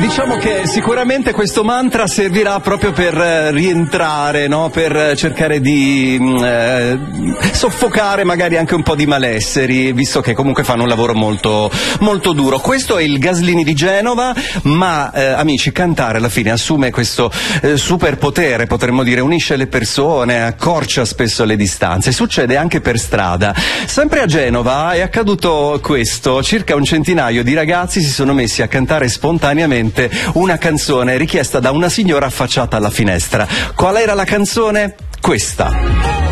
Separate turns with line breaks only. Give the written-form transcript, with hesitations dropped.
Diciamo che sicuramente questo mantra servirà proprio per rientrare, no? Per cercare di soffocare magari anche un po' di malesseri, visto che comunque fanno un lavoro molto, molto duro. Questo è il Gaslini di Genova, ma amici, cantare alla fine assume questo superpotere, potremmo dire, unisce le persone, accorcia spesso le distanze. Succede anche per strada. Sempre a Genova è accaduto questo: circa un centinaio di ragazzi si sono messi a cantare spontaneamente una canzone richiesta da una signora affacciata alla finestra. Qual era la canzone? Questa.